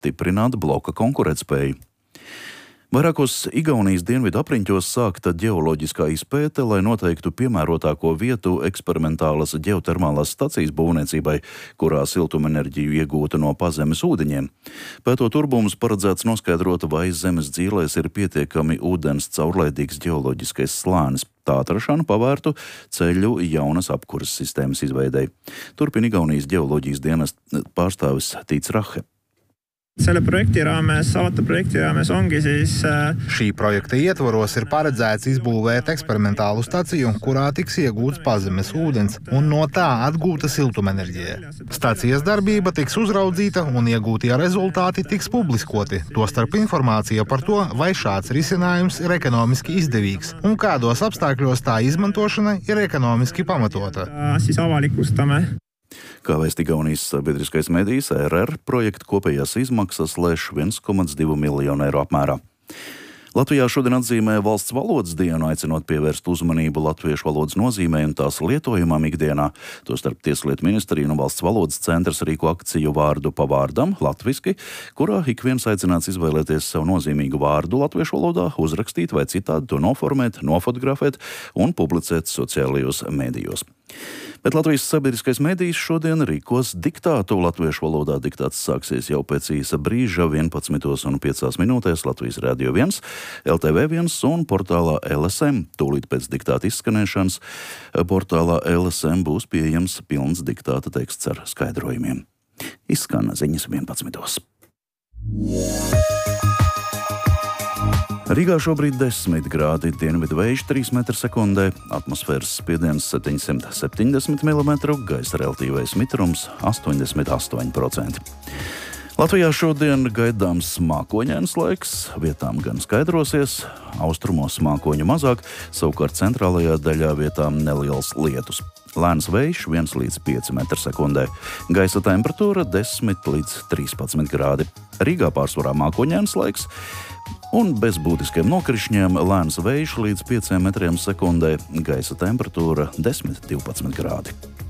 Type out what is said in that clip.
stiprināt bloka konkurētspēju. Vairākos Igaunijas dienvidu apriņķos sākta ģeoloģiskā izpēte, lai noteiktu piemērotāko vietu eksperimentālas ģeotermālās stacijas būvniecībai, kurā siltumenerģiju iegūta no pazemes ūdeņiem. Pētot urbumus paredzēts noskaidrot, vai zemes dzīlēs ir pietiekami ūdens caurlaidīgs ģeoloģiskais slānis. Tā atrašana pavērtu ceļu jaunas apkuras sistēmas izveidei. Turpina Igaunijas ģeoloģijas dienesta pārstāvis Tīts Rahe. Selle projekti raames ongi siis... Šī projekta ietvaros ir paredzēts izbūvēt eksperimentālu staciju, kurā tiks iegūts pazemes ūdens un no tā atgūta siltumenerģija. Stacijas darbība tiks uzraudzīta un iegūtie rezultāti tiks publiskoti, tostarp informācija par to, vai šāds risinājums ir ekonomiski izdevīgs un kādos apstākļos tā izmantošana ir ekonomiski pamatota. Siis avalikustame. Kā vēst Igaunijas sabiedriskais medijs, RR projekta kopējās izmaksas lēš 1,2 miljonu eiro apmērā. Latvijā šodien atzīmē valsts valodas dienu, aicinot pievērst uzmanību latviešu valodas nozīmei un tās lietojumam ikdienā. Tostarp Tieslietu ministrija un Valsts valodas centrs rīko akciju vārdu pa vārdam latviski, kurā ik viens aicināts izvēlēties sev nozīmīgu vārdu latviešu valodā, uzrakstīt vai citādi to noformēt, nofotografēt un publicēt sociālajos medijos. Bet Latvijas sabiedriskais medijs šodien rīkos diktātu. Latviešu valodā diktāts sāksies jau pēc īsa brīža 11:05 Latvijas Radio 1, LTV 1 un portālā LSM. Tūlīt pēc diktāta izskanēšanas portālā LSM būs pieejams pilns diktāta teksts ar skaidrojumiem. Izskan ziņas 11. Rīgā šobrīd 10 grādi, dienvidu vējš 3 m/sekundē, atmosfēras spiediens 770 mm, gaisa relatīvais mitrums 88%. Latvijā šodien gaidāms mākoņains laiks, vietām gan skaidrosies, austrumos mākoņu mazāk, savukārt centrālajā daļā vietām neliels lietus. Lēns vējš 1 līdz 5 m/sekundē, gaisa temperatūra 10 līdz 13 grādi. Rīgā pārsvarā mākoņains laiks un bez būtiskiem nokrišņiem, lēns vējš līdz 5 m/sekundē, gaisa temperatūra 10–12 grādi.